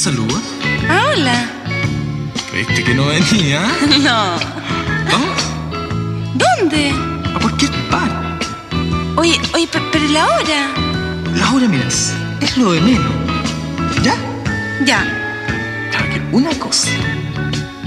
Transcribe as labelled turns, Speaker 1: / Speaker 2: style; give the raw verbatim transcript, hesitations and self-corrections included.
Speaker 1: saluda?
Speaker 2: Ah, hola.
Speaker 1: ¿Creíste que no venía?
Speaker 2: No.
Speaker 1: ¿Vamos?
Speaker 2: ¿Dónde?
Speaker 1: ¿A cualquier par?
Speaker 2: Oye, oye, pe- pero la hora.
Speaker 1: La hora, miras, es lo de menos. ¿Ya?
Speaker 2: Ya.
Speaker 1: Claro que una cosa.